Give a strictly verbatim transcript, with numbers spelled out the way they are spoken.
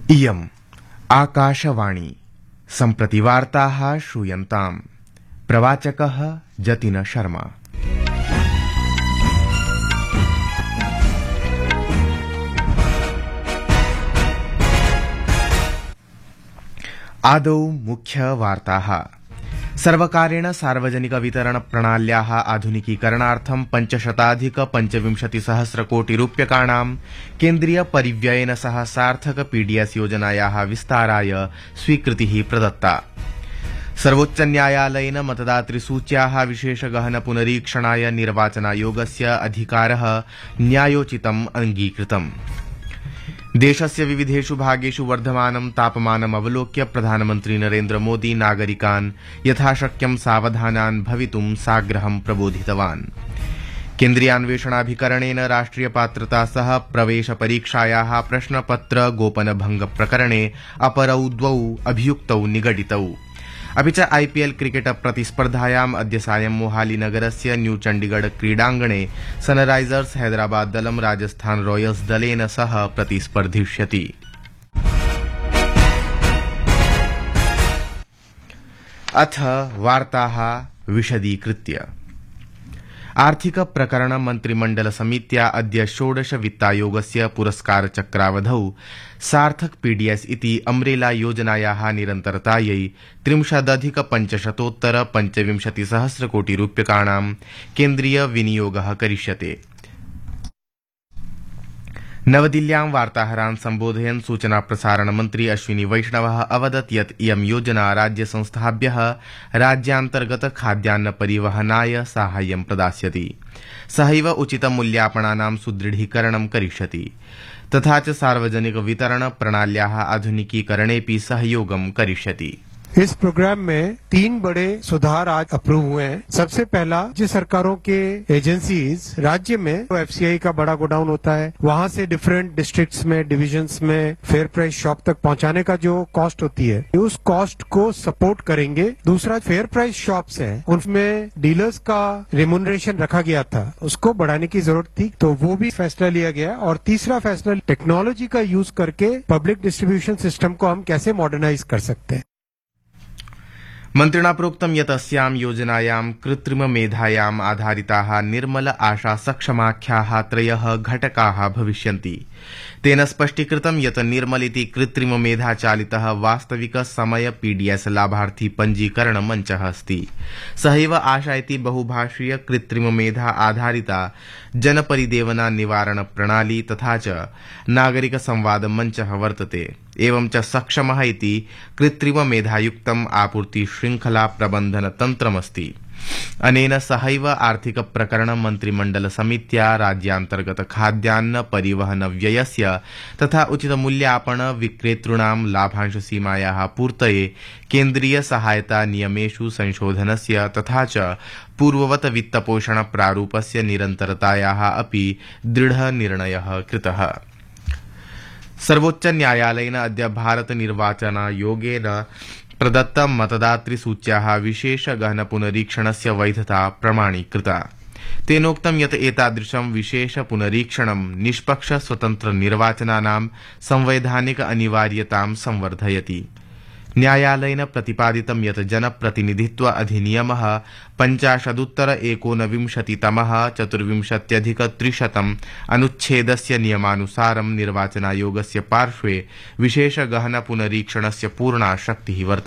इयम् आकाशवाणी सम्प्रति वार्ताः श्रूयन्ताम्। प्रवाचकः जतिन शर्मा। आदौ मुख्य वार्ताः। सर्वकारेण सार्वजनिक वितरण प्रणाल्याः आधुनिकीकरणार्थं पञ्चशताधिक पञ्चविंशतिसहस्र कोटि रूप्यकाणां केन्द्रीय परिव्ययेन सह सार्थक पीडीएस योजनायाः विस्ताराय स्वीकृतिः प्रदत्ता। सर्वोच्चन्यायालयेन मतदातृसूच्याः विशेषगहन पुनरीक्षणाय निर्वाचनायोगस्य अधिकारः न्यायोचितम् अङ्गीकृतम्। देशस्य विविधेषु भागेषु वर्धमानं तापमानम् अवलोक्य प्रधानमन्त्री नरेन्द्र मोदी नागरिकान् यथाशक्यं सावधानान् भवितुं साग्रहं प्रबोधितवान्। केन्द्रीयान्वेषणाभिकरणेन राष्ट्रिय पात्रता सह प्रवेश परीक्षायाः प्रश्नपत्र गोपनभंग प्रकरणे अपरौ द्वौ अभियुक्तौ निगडितौ। अपि च आईपीएल क्रिकेट प्रतिस्पर्धायाम् अद्य सायं मोहाली नगरस्य न्यू चण्डीगढ़ क्रीडाङ्गणे सनराइजर्स हैदराबाद दलं राजस्थान रॉयल्स दलेन सह प्रतिस्पर्धिष्यति। अथ वार्ताः विशदीकृत्य। आर्थिक प्रकरण मन्त्रिमण्डल समित्या अद्य षोडश वित्तायोगस्य पुरस्कार चक्रावधौ सार्थक पीडीएस इति अम्ब्रेला योजनायाः निरन्तरतायै त्रिंशदधिक पञ्चशतोत्तर पञ्चविंशतिसहस्र कोटि रूप्यकाणां केन्द्रीय विनियोगः करिष्यते। नवदिल्ल्यां वार्ताहरान् सम्बोधयन् सूचना प्रसारण मन्त्री अश्विनी वैष्णवः अवदत् यत् इयं योजना राज्यसंस्थाभ्यः राज्यान्तर्गत खाद्यान्न परिवहनाय साहाय्यं प्रदास्यति। सहैव उचितमूल्यापणानां सुदृढीकरणं करिष्यति तथा च सार्वजनिक वितरण प्रणाल्याः आधुनिकीकरणेऽपि सहयोगं करिष्यति। इस प्रोग्राम में तीन बड़े सुधार आज अप्रूव हुए हैं। सबसे पहला, राज्य सरकारों के एजेंसीज राज्य में तो एफसीआई का बड़ा गोडाउन होता है, वहां से डिफरेंट डिस्ट्रिक्ट्स में डिविजन्स में फेयर प्राइस शॉप तक पहुंचाने का जो कॉस्ट होती है उस कॉस्ट को सपोर्ट करेंगे। दूसरा, फेयर प्राइस शॉप्स हैं उनमें डीलर्स का रेमुनरेशन रखा गया था, उसको बढ़ाने की जरूरत थी, तो वो भी फैसला लिया गया। और तीसरा फैसला, टेक्नोलॉजी का यूज करके पब्लिक डिस्ट्रीब्यूशन सिस्टम को हम कैसे मॉडर्नाइज कर सकते हैं। मन्त्रिणा प्रोक्तं यत् अस्यां योजनायां कृत्रिम मेधायाम् आधारिताः निर्मल आशा सक्षमाख्याः त्रयः घटकाः भविष्यन्ति। तेन स्पष्टीकृतं यत् निर्मल इति कृत्रिम मेधा चालितः वास्तविक समय पीडीएस लाभार्थी पञ्जीकरण मञ्चः अस्ति। सहैव आशा इति बहुभाषीय कृत्रिम मेधा आधारिता जनपरिदेवना निवारण प्रणाली तथा च नागरिक संवाद मञ्चः वर्तते। एवं च सक्षमः इति कृत्रिम मेधायुक्तम् आपूर्ति श्रृंखला प्रबन्धन तन्त्रमस्ति। अनेन सहैव आर्थिक प्रकरण मन्त्रिमण्डल समित्या राज्यान्तर्गत खाद्यान्न परिवहन व्ययस्य तथा उचित मूल्यापन विक्रेतॄणां लाभांश सीमायाः पूर्तये केन्द्रीय सहायता नियमेषु संशोधनस्य तथा च पूर्ववत वित्तपोषण प्रारूपस्य निरन्तरतायाः अपि दृढ निर्णयः कृतः। सर्वोच्च न्यायालयेन अद्य भारत निर्वाचनायोगेन प्रदत्त मतदातृसूच्याः विशेष गहन पुनरीक्षणस्य वैधता प्रमाणीकृता। तेनोक्तं यत् एतादृशं विशेष पुनरीक्षणं निष्पक्ष स्वतन्त्र निर्वाचनानां संवैधानिक अनिवार्यतां संवर्धयति। न्यायालयेन प्रतिपादितं यत् जनप्रतिनिधित्व अधिनियमः पञ्चाशदुत्तर एकोनविंशतितमः चतुर्विंशत्यधिक त्रिशतम् अनुच्छेदस्य नियमानुसारं निर्वाचनायोगस्य पार्श्वे विशेष गहन पुनरीक्षणस्य पूर्णा शक्तिः वर्तते।